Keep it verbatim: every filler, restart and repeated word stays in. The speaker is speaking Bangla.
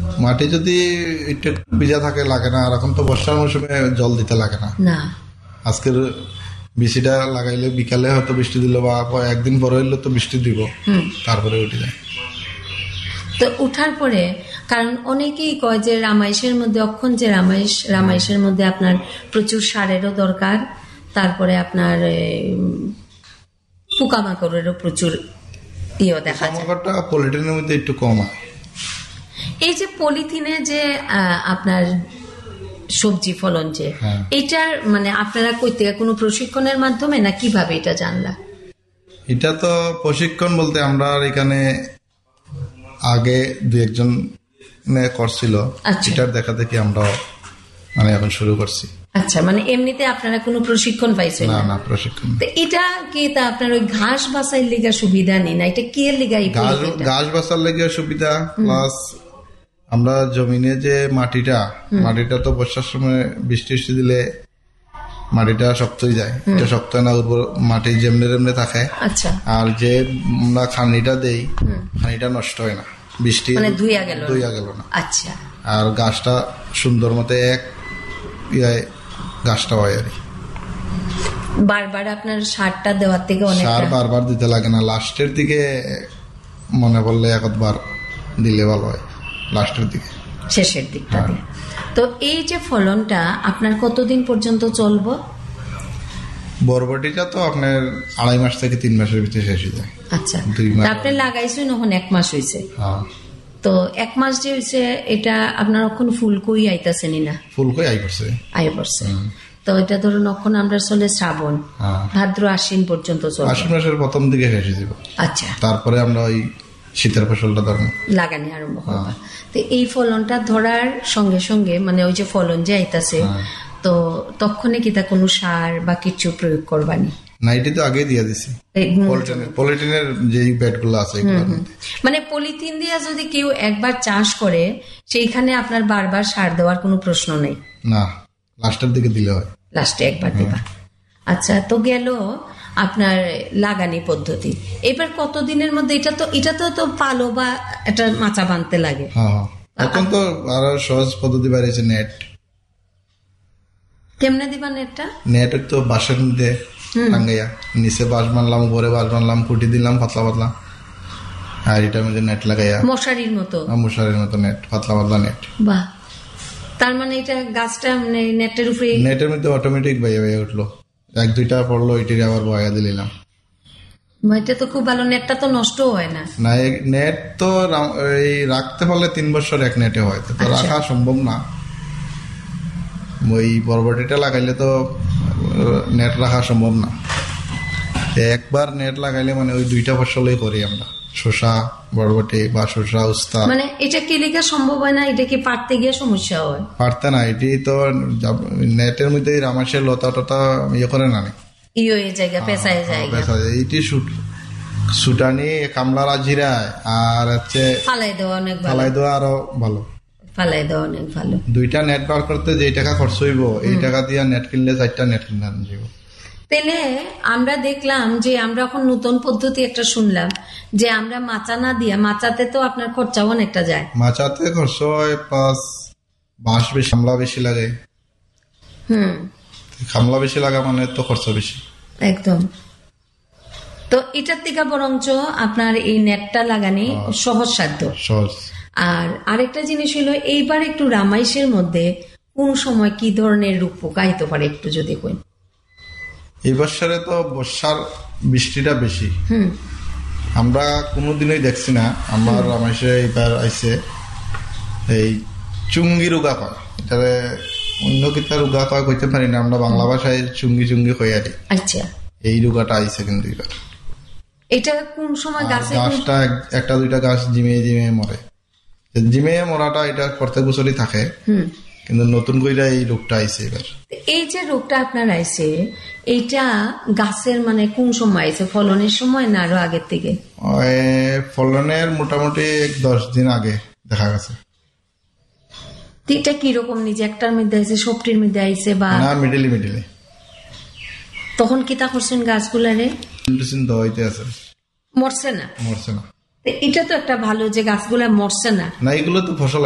মাটি যদি একটু ভিজা থাকে লাগে না, আর এখন তো বর্ষার মৌসুমে জল দিতে লাগে না। না, আজকের বৃষ্টিটা লাগাইলে বিকালে হয়তো বৃষ্টি দিল বা একদিন পরে হইলে তো বৃষ্টি দিব, তারপরে উঠে যায়। তো উঠার পরে, কারণ অনেকেই কয় যে রামাইশের মধ্যে অক্ষণ যে রামাইশ রামাইশের মধ্যে আপনার প্রচুর সারেরও দরকার, তারপরে আপনার পোকামাকড়েরও প্রচুর ইয়ে দেখা যায়। পোকামাকড়টা পলিথিনের মধ্যে একটু কম হয়। এই যে পলিথিনে যে আপনার সবজি ফলন যে এটার মানে আপনারা কই থেকে কোনো প্রশিক্ষণের মাধ্যমে না কিভাবে এটা জানলা? এটা তো প্রশিক্ষণ বলতে আমরা এখানে আগে দু একজন করছিল, এটার দেখা দেখি আমরা মানে এখন শুরু করছি। আচ্ছা, মানে এমনিতে আপনারা কোনো প্রশিক্ষণ পাইছেন না? না, প্রশিক্ষণ। এটা কি তা আপনার ওই ঘাস বাছাইর লিগা সুবিধা নেই না? এটা কি এর লিগা? ঘাস বাছার লিগা সুবিধা, প্লাস আমরা জমিনে যে মাটিটা মাটিটা তো বর্ষার সময় বৃষ্টি বৃষ্টি দিলে মাটিটা শক্ত হয়ে যায়, এটা শক্ত হয় না, উর্বর মাটি যেমনি যেমনি থাকে। আচ্ছা। আর যে আমরা খানিটা দেই, খানিটা নষ্ট হয় না, বৃষ্টি মানে ধুইয়া গেল ধুইয়া গেল না। আচ্ছা। আর গাছটা সুন্দর মতো এক ইয়ায় গাছটা হয় আর বারবার আপনার সারটা দেওয়ার থেকে অনেক সার বারবার দিতে লাগে না, লাস্টের দিকে মনে পড়লে একবার দিলে ভালো হয়, লাস্টের দিকে, শেষের দিকটা দিয়ে। তো এই যে ফলনটা আপনার কতদিন পর্যন্ত চলবো? বরবটিটা তো আপনার আড়াই মাস থেকে তিন মাসের ভিতরে শেষ হয়ে যায়। আচ্ছা, আপনি লাগাইছেন এখন এক মাস হয়েছে, তো এক মাস যে হয়েছে এটা আপনার এখন ফুলকই আইতাছেনি না? ফুলকই আই পড়ছে, আই পড়ছে। তো এটা ধরুন এখন আমরা চলে শ্রাবণ, ভাদ্র আশ্বিন পর্যন্ত চলবে, আশ্বিন মাসের প্রথম দিকে শেষ হয়ে যাব। আচ্ছা, তারপরে আমরা ওই শীতের ফসলটা ধরবো, লাগানি আরম্ভ করবো। তো এই ফলনটা ধরার সঙ্গে সঙ্গে মানে ওই যে ফলন যে আইতাছে, তো তখনই কি তা কোনো সার বা কিছু প্রয়োগ করবানি? না, এটি তো আগে দিয়ে দিছি, পলিথিনের যে ব্যাট গুলো আছে। মানে পলিথিন দিয়ে যদি কেউ একবার চাষ করে সেইখানে আপনার বারবার সার দেওয়ার কোনো প্রশ্ন নেই? না, লাস্টের দিকে দিলে হয়, লাস্টে একবার দিবা। আচ্ছা, তো গেল আপনার লাগানি পদ্ধতি। এবার কতদিনের মধ্যে এটা তো এটা তো তো পালো বা একটা মাচা বাঁধতে লাগে? হ্যাঁ, এখন তো আরো সহজ পদ্ধতি বেরিয়েছে, নেট। কেমনে দিবা নেটটা? নেট তো বাঁশের মধ্যে টাঙ্গাইয়া, নিচে বাঁশ বানলাম, উপরে বাঁশ বানলাম, কুটি দিলাম পাতলা পাতলা, আর এটার মধ্যে নেট লাগাইয়া মশারির মতো, মশারির মতো নেট, পাতলা পাতলা নেট। বাহ, তার মানে এটা গাছটা নেটের উপরে, নেটের মধ্যে অটোমেটিক বাইয়া বাইয়া উঠলো, এক দুইটা পড়লো, এটির আবার বয়া দিলাম। এটা তো খুব ভালো, নেটটা তো নষ্ট হয় না? না, নেট তো এই রাখতে পারলে তিন বছর এক নেটে হয়, তো রাখা সম্ভব না। ওই বরবটিটা লাগাইলে তো নেট রাখা সম্ভব না, একবার নেট লাগাইলে মানে ওই দুইটা ফসলই করি আমরা, শসা বরবটি বা শসা উস্তা। মানে এটা কি লেখা সম্ভব হয় না? এটা কি পারতে গিয়ে সমস্যা হয়? পারতে না, এটি তো নেটের মধ্যে রামাসের লতা টতা ইয়ে করে না, সুটানি কামলার আজিরায় আর হচ্ছে ফালাই দেওয়া অনেক ফালাই দেওয়া আরো ভালো, ফালাই দেওয়া অনেক ভালো। দুইটা নেট বার করতে যে টাকা খরচ হইব, এই টাকা দিয়ে নেট কিনলে চারটা নেট কিনে যাব। তাহলে আমরা দেখলাম যে আমরা এখন নতুন পদ্ধতি একটা শুনলাম যে আমরা মাচা না দিয়া, মাচাতে তো আপনার খরচাও অনেকটা যায়, মাচাতে খরচ হয়, প্লাস বাঁশ বেশি, কামলা বেশি লাগে। হুম, কামলা বেশি লাগা মানে তো খরচ বেশি একদম। তো এটার থেকে বরঞ্চ আপনার এই নেটটা লাগানি সহজ সাধ্য, সহজ। আর আরেকটা জিনিস হলো এইবার একটু রামাইশের মধ্যে কোন সময় কি ধরনের রোগ পোকা হইতে পারে একটু যদি কই? এই বছরে তো বর্ষার বৃষ্টিটা বেশি, আমরা কোনোদিনই দেখছি না। আমার রামাইশে এবার আইছে এই চুঙ্গি রোগা কয়, এটারে অন্য কিতা রোগা কয় কইতে পারি না, আমরা বাংলা ভাষায় চুঙ্গি চুঙ্গি কই আর। আচ্ছা, এই রোগাটা আইছে কিন্তু এবার। এটা কোন সময় গাছে? গাছটা একটা দুইটা গাছ জিমে জিমে মরে, জিমে মরাটা এটা প্রত্যেক বছরই থাকে, কিন্তু নতুন কইরা এই রোগটা আইছে এবার। এই যে রোগটা আপনার আইছে, এইটা গাছের মানে কোন সময় আইছে? ফলনের সময় না আরো আগের থেকে? ফলনের মোটামুটি দশ দিন আগে দেখা গেছে। এটা কিরকম, নিজে একটার মধ্যে আইছে, সবটির মধ্যে আইছে বা না মিডিলে মিডিলে? তখন কি তা করছেন গাছগুলারে? দইতে আছে, মরছে না? মরছে না। এটা তো একটা ভালো যে গাছগুলা মরছে না। না, এগুলো তো ফসল